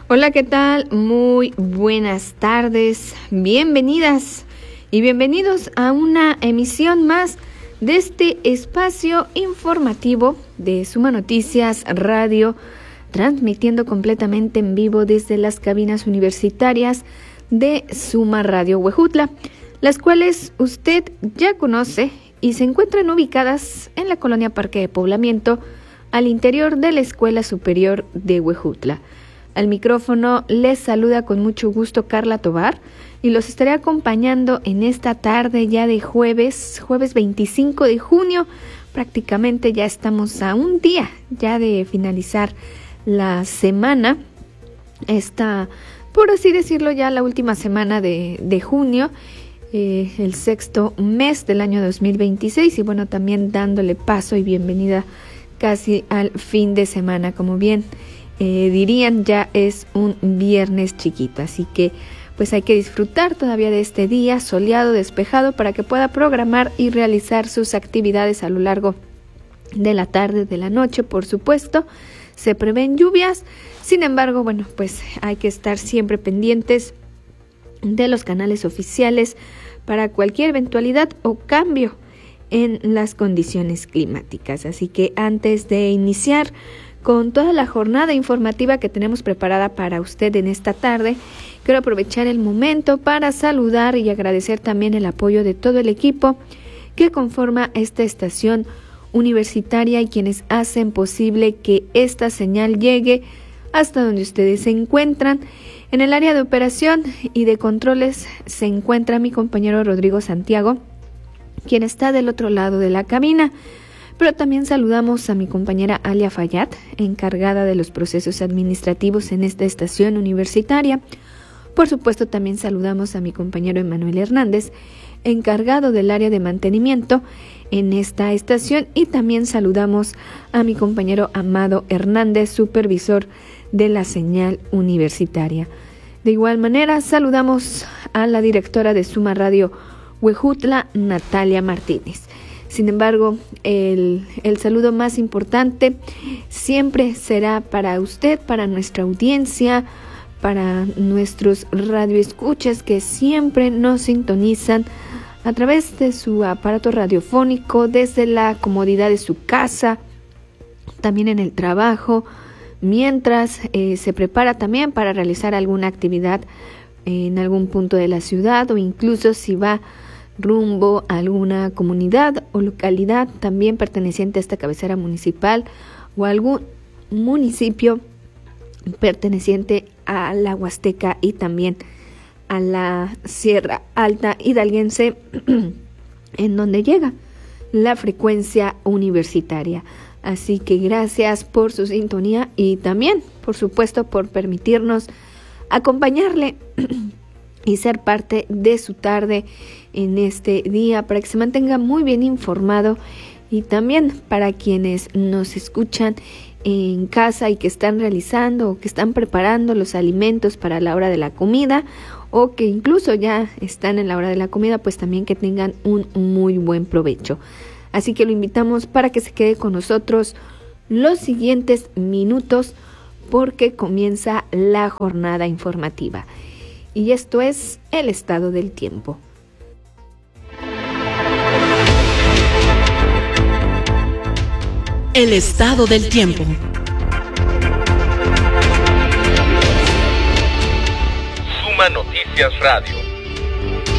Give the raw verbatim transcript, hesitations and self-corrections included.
Hola, ¿qué tal? Muy buenas tardes, bienvenidas y bienvenidos a una emisión más de este espacio informativo de Suma Noticias Radio, transmitiendo completamente en vivo desde las cabinas universitarias de Suma Radio Huejutla, las cuales usted ya conoce y se encuentran ubicadas en la colonia Parque de Poblamiento, al interior de la Escuela Superior de Huejutla. Al micrófono les saluda con mucho gusto Carla Tobar y los estaré acompañando en esta tarde ya de jueves, jueves veinticinco de junio. Prácticamente ya estamos a un día ya de finalizar la semana, esta, por así decirlo, ya la última semana de, de junio, eh, el sexto mes del año dos mil veintiséis, y bueno, también dándole paso y bienvenida casi al fin de semana, como bien Eh, dirían, ya es un viernes chiquito, así que pues hay que disfrutar todavía de este día soleado, despejado, para que pueda programar y realizar sus actividades a lo largo de la tarde, de la noche. Por supuesto, se prevén lluvias, sin embargo, bueno, pues hay que estar siempre pendientes de los canales oficiales para cualquier eventualidad o cambio en las condiciones climáticas. Así que antes de iniciar con toda la jornada informativa que tenemos preparada para usted en esta tarde, quiero aprovechar el momento para saludar y agradecer también el apoyo de todo el equipo que conforma esta estación universitaria y quienes hacen posible que esta señal llegue hasta donde ustedes se encuentran. En el área de operación y de controles se encuentra mi compañero Rodrigo Santiago, quien está del otro lado de la cabina. Pero también saludamos a mi compañera Alia Fayad, encargada de los procesos administrativos en esta estación universitaria. Por supuesto, también saludamos a mi compañero Emanuel Hernández, encargado del área de mantenimiento en esta estación. Y también saludamos a mi compañero Amado Hernández, supervisor de la señal universitaria. De igual manera, saludamos a la directora de Suma Radio Huejutla, Natalia Martínez. Sin embargo, el, el saludo más importante siempre será para usted, para nuestra audiencia, para nuestros radioescuchas que siempre nos sintonizan a través de su aparato radiofónico, desde la comodidad de su casa, también en el trabajo, mientras eh, se prepara también para realizar alguna actividad en algún punto de la ciudad, o incluso si va rumbo a alguna comunidad o localidad también perteneciente a esta cabecera municipal, o algún municipio perteneciente a la Huasteca y también a la Sierra Alta Hidalguense, en donde llega la frecuencia universitaria. Así que gracias por su sintonía y también, por supuesto, por permitirnos acompañarle y ser parte de su tarde en este día, para que se mantenga muy bien informado, y también para quienes nos escuchan en casa y que están realizando o que están preparando los alimentos para la hora de la comida, o que incluso ya están en la hora de la comida, pues también que tengan un muy buen provecho. Así que lo invitamos para que se quede con nosotros los siguientes minutos, porque comienza la jornada informativa. Y esto es el estado del tiempo. El estado del tiempo. Suma Noticias Radio.